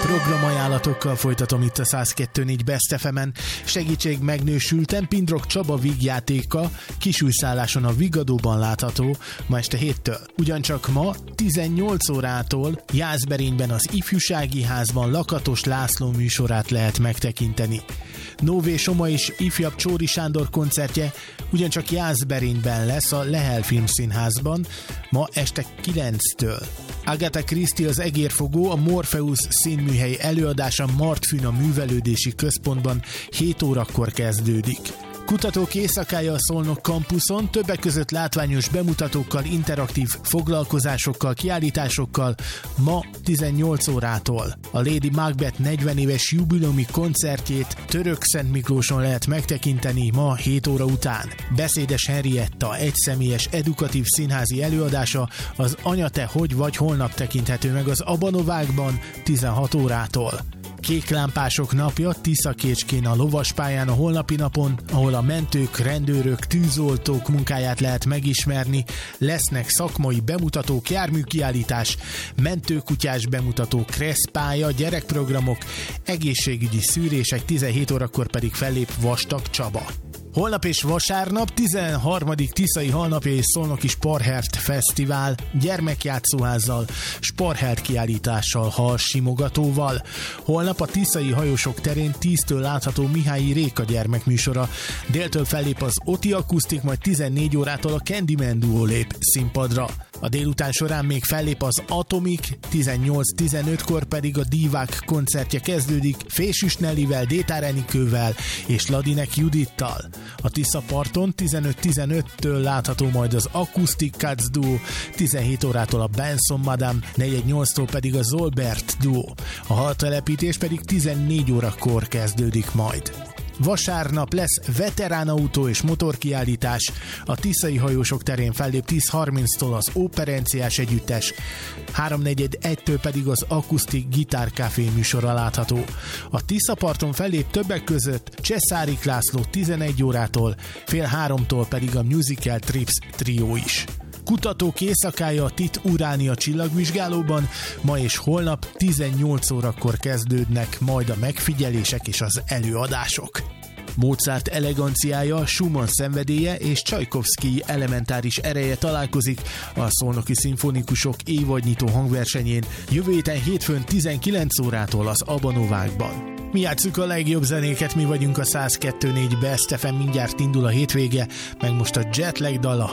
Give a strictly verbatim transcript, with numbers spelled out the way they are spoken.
Programajánlatokkal folytatom itt a száz kettő négy Best ef emen. Segítség megnősültem, Pindrok Csaba vígjátéka kisújszálláson a Vigadóban látható ma este héttől. Ugyancsak ma tizennyolc órától Jászberényben az Ifjúsági Házban Lakatos László műsorát lehet megtekinteni. Nové Soma és ifjabb Csóri Sándor koncertje ugyancsak Jászberényben lesz a Lehel Filmszínházban ma este kilenctől. Agatha Christie az Egérfogó, a Morpheus színműhely előadása Martfűn a Művelődési Központban hét órakor kezdődik. Kutatók éjszakája a Szolnok kampuszon, többek között látványos bemutatókkal, interaktív foglalkozásokkal, kiállításokkal ma tizennyolc órától. A Lady Macbeth negyven éves jubileumi koncertjét Törökszent Miklóson lehet megtekinteni ma hét óra után. Beszédes Henrietta egyszemélyes edukatív színházi előadása az Anya te hogy vagy holnap tekinthető meg az Abanovákban tizenhat órától. Kéklámpások napja Tiszakécskén a Lovaspályán a holnapi napon, ahol a mentők, rendőrök, tűzoltók munkáját lehet megismerni, lesznek szakmai bemutatók, járműkiállítás, mentőkutyás bemutató, kresszpálya, gyerekprogramok, egészségügyi szűrések, tizenhét órakor pedig fellép Vastag Csaba. Holnap és vasárnap tizenharmadik Tiszai Halnapja és Szolnoki Sparhert Fesztivál gyermekjátszóházzal, Sparhert kiállítással, halsimogatóval. Holnap a Tiszai Hajósok terén tíztől látható Mihályi Réka gyermekműsora. Déltől fellép az Oti Akusztik, majd tizennégy órától a Candyman Duo lép színpadra. A délután során még fellép az Atomic, tizennyolc tizenötkor pedig a Divák koncertje kezdődik Fésűs Nellivel, Détár Enikővel és Ladinek Judittal. A Tiszaparton tizenöt tizenöttől látható majd az Acoustic Cats Duo, tizenhét órától a Benson Madame, negyven nyolctól pedig a Zolbert Duo. A haltelepítés pedig tizennégy órakor kezdődik majd. Vasárnap lesz veteránautó és motorkiállítás. A Tiszai Hajósok terén fellép tíz harminctól az Operenciás Együttes, háromnegyed egytől pedig az Akusztik Gitár Café műsora látható. A Tiszaparton fellép többek között Cseszárik László tizenegy órától, fél háromtól pedig a Musical Trips trió is. Kutatók éjszakája a Tit Uránia csillagvizsgálóban, ma és holnap tizennyolc órakor kezdődnek majd a megfigyelések és az előadások. Mozart eleganciája, Schumann szenvedélye és Csajkovszkij elementáris ereje találkozik a Szolnoki Szimfonikusok évadnyitó hangversenyén jövő héten hétfőn tizenkilenc órától az Abanovákban. Mi játsszuk a legjobb zenéket, mi vagyunk a száz kettő négy Best ef em, mindjárt indul a hétvége, meg most a Jetlag dala